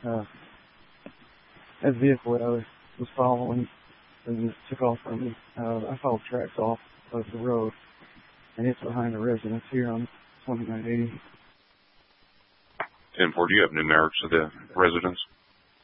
that vehicle that I was following and just took off from me. I followed tracks off of the road, and it's behind the residence here on 2980. 10-4, do you have numerics of the residence?